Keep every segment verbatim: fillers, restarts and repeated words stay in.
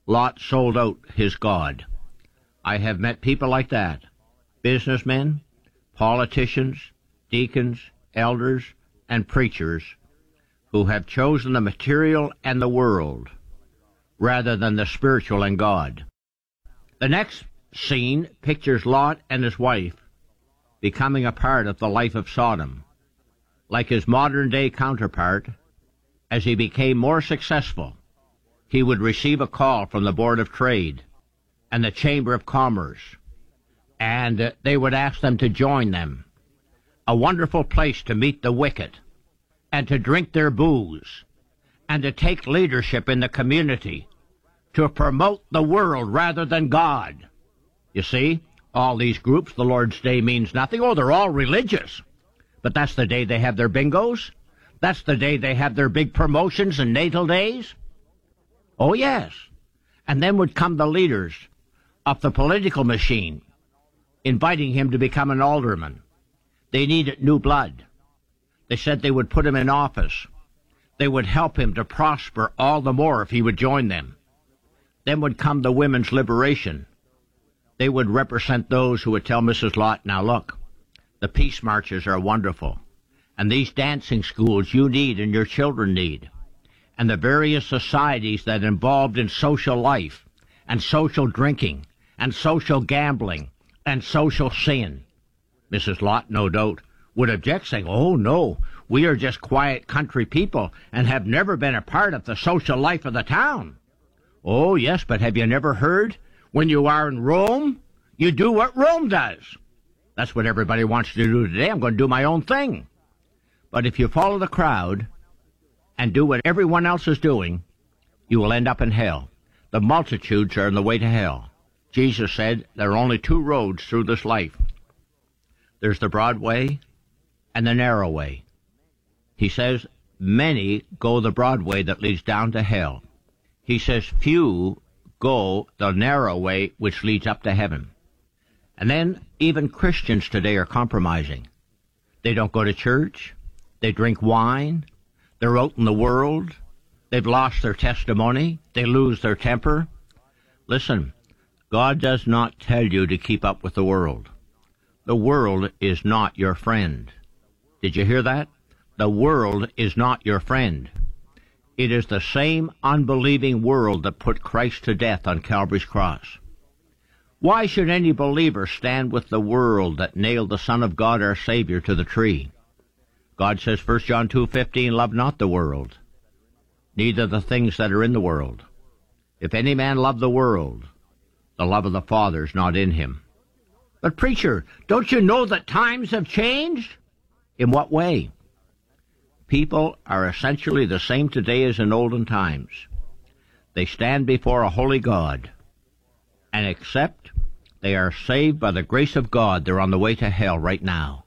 Lot sold out his God. I have met people like that, businessmen, politicians, deacons, elders, and preachers who have chosen the material and the world rather than the spiritual and God. The next scene pictures Lot and his wife becoming a part of the life of Sodom. Like his modern-day counterpart, as he became more successful, he would receive a call from the Board of Trade and the Chamber of Commerce, and uh, they would ask them to join them. A wonderful place to meet the wicked and to drink their booze and to take leadership in the community, to promote the world rather than God. You see, all these groups, the Lord's Day means nothing. Oh, they're all religious. But that's the day they have their bingos. That's the day they have their big promotions and natal days. Oh, yes. And then would come the leaders of the political machine, inviting him to become an alderman. They needed new blood. They said they would put him in office. They would help him to prosper all the more if he would join them. Then would come the women's liberation. They would represent those who would tell Missus Lot, now look, the peace marches are wonderful, and these dancing schools you need and your children need, and the various societies that involved in social life, and social drinking, and social gambling, and social sin. Missus Lot, no doubt, would object, saying, oh, no, we are just quiet country people and have never been a part of the social life of the town. Oh, yes, but have you never heard? When you are in Rome, you do what Rome does. That's what everybody wants to do today. I'm going to do my own thing. But if you follow the crowd and do what everyone else is doing, you will end up in hell. The multitudes are on the way to hell. Jesus said there are only two roads through this life. There's the broad way and the narrow way. He says many go the broad way that leads down to hell. He says few go the narrow way which leads up to heaven. And then even Christians today are compromising. They don't go to church. They drink wine. They're out in the world. They've lost their testimony. They lose their temper. Listen, God does not tell you to keep up with the world. The world is not your friend. Did you hear that? The world is not your friend. It is the same unbelieving world that put Christ to death on Calvary's cross. Why should any believer stand with the world that nailed the Son of God, our Savior, to the tree? God says, First John two fifteen, love not the world, neither the things that are in the world. If any man love the world, the love of the Father is not in him. But preacher, don't you know that times have changed? In what way? People are essentially the same today as in olden times. They stand before a holy God, and except they are saved by the grace of God, they're on the way to hell right now.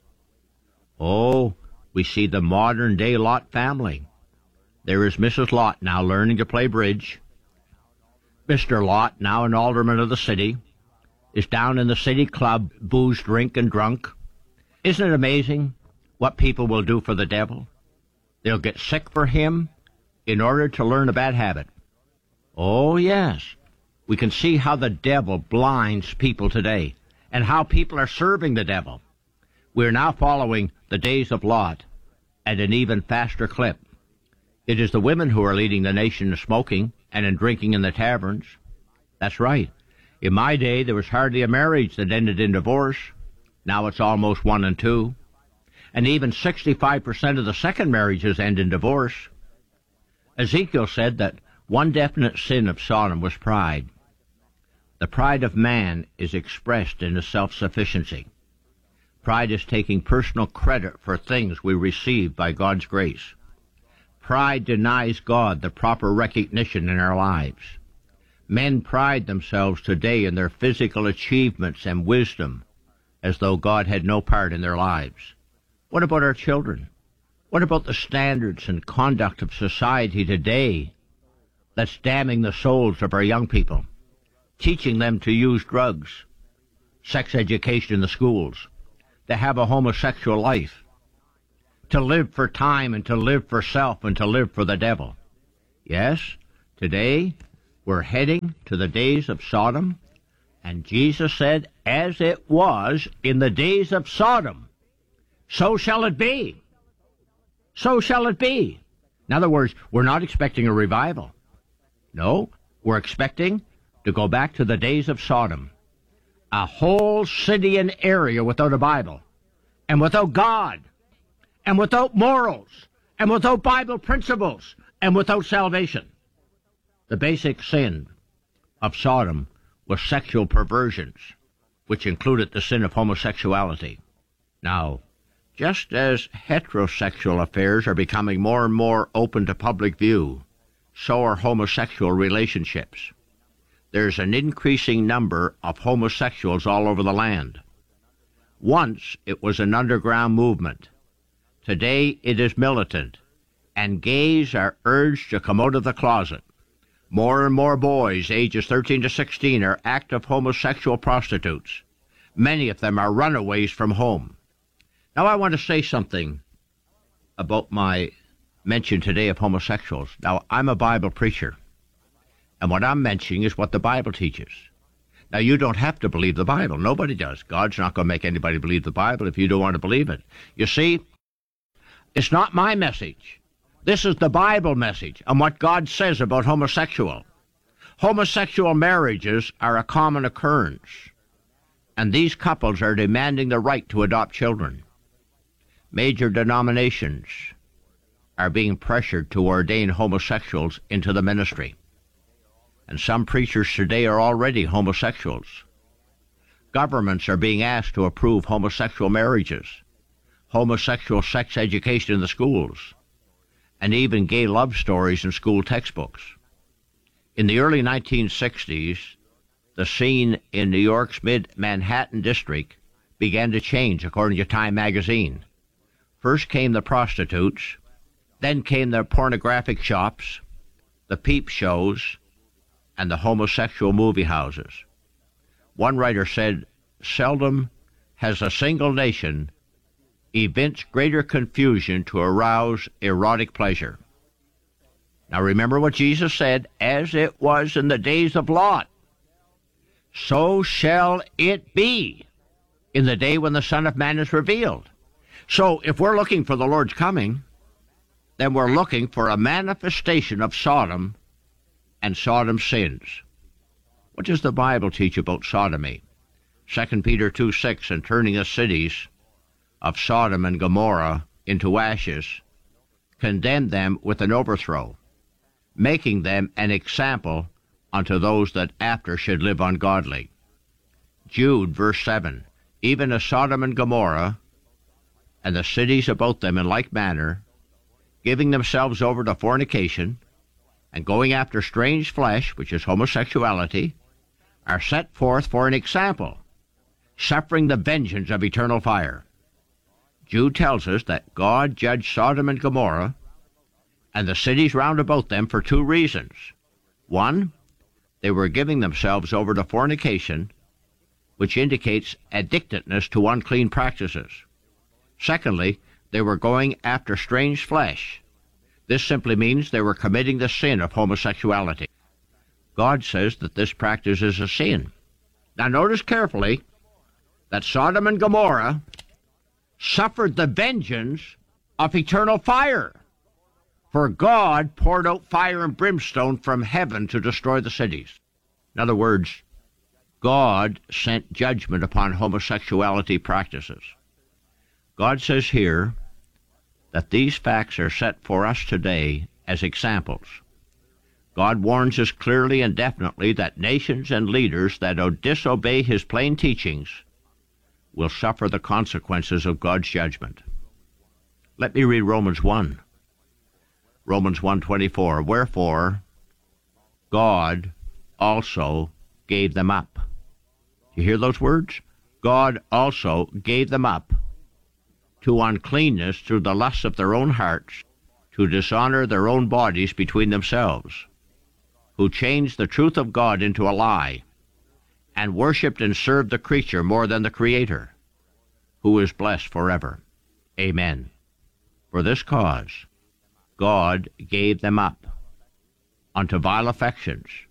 Oh, we see the modern-day Lot family. There is Missus Lot now learning to play bridge. Mister Lot, now an alderman of the city, is down in the city club, booze, drink, and drunk. Isn't it amazing what people will do for the devil? They'll get sick for him in order to learn a bad habit. Oh, yes. We can see how the devil blinds people today and how people are serving the devil. We're now following the days of Lot at an even faster clip. It is the women who are leading the nation in smoking and in drinking in the taverns. That's right. In my day, there was hardly a marriage that ended in divorce. Now it's almost one and two. And even sixty-five percent of the second marriages end in divorce. Ezekiel said that one definite sin of Sodom was pride. The pride of man is expressed in his self-sufficiency. Pride is taking personal credit for things we receive by God's grace. Pride denies God the proper recognition in our lives. Men pride themselves today in their physical achievements and wisdom, as though God had no part in their lives. What about our children? What about the standards and conduct of society today that's damning the souls of our young people, teaching them to use drugs, sex education in the schools, to have a homosexual life, to live for time and to live for self and to live for the devil? Yes, today We're heading to the days of Sodom, and Jesus said, as it was in the days of Sodom, so shall it be. So shall it be. In other words, we're not expecting a revival. No, we're expecting to go back to the days of Sodom, a whole city and area without a Bible, and without God, and without morals, and without Bible principles, and without salvation. The basic sin of Sodom was sexual perversions, which included the sin of homosexuality. Now, just as heterosexual affairs are becoming more and more open to public view, so are homosexual relationships. There's an increasing number of homosexuals all over the land. Once it was an underground movement. Today it is militant, and gays are urged to come out of the closet. More and more boys, ages thirteen to sixteen, are active homosexual prostitutes. Many of them are runaways from home. Now I want to say something about my mention today of homosexuals. Now, I'm a Bible preacher, and what I'm mentioning is what the Bible teaches. Now, you don't have to believe the Bible. Nobody does. God's not going to make anybody believe the Bible if you don't want to believe it. You see, it's not my message. This is the Bible message and what God says about homosexual. Homosexual marriages are a common occurrence, and these couples are demanding the right to adopt children. Major denominations are being pressured to ordain homosexuals into the ministry. And some preachers today are already homosexuals. Governments are being asked to approve homosexual marriages, homosexual sex education in the schools, and even gay love stories in school textbooks. In the early nineteen sixties, the scene in New York's mid-Manhattan district began to change, according to Time magazine. First came the prostitutes, then came the pornographic shops, the peep shows, and the homosexual movie houses. One writer said, seldom has a single nation evinced greater confusion to arouse erotic pleasure. Now remember what Jesus said, as it was in the days of Lot, so shall it be in the day when the Son of Man is revealed. So if we're looking for the Lord's coming, then we're looking for a manifestation of Sodom and Sodom's sins. What does the Bible teach about sodomy? Second Peter two six, and turning the cities of Sodom and Gomorrah into ashes, condemned them with an overthrow, making them an example unto those that after should live ungodly. Jude, verse seven, even as Sodom and Gomorrah, and the cities about them in like manner, giving themselves over to fornication, and going after strange flesh, which is homosexuality, are set forth for an example, suffering the vengeance of eternal fire. Jude tells us that God judged Sodom and Gomorrah and the cities round about them for two reasons. One, they were giving themselves over to fornication, which indicates addictedness to unclean practices. Secondly, they were going after strange flesh. This simply means they were committing the sin of homosexuality. God says that this practice is a sin. Now notice carefully that Sodom and Gomorrah suffered the vengeance of eternal fire, for God poured out fire and brimstone from heaven to destroy the cities. In other words, God sent judgment upon homosexuality practices. God says here that these facts are set for us today as examples. God warns us clearly and definitely that nations and leaders that disobey his plain teachings will suffer the consequences of God's judgment. Let me read Romans one. Romans one twenty-four. Wherefore, God also gave them up. You hear those words? God also gave them up to uncleanness through the lusts of their own hearts, to dishonor their own bodies between themselves, who changed the truth of God into a lie, and worshipped and served the creature more than the Creator, who is blessed forever. Amen. For this cause God gave them up unto vile affections,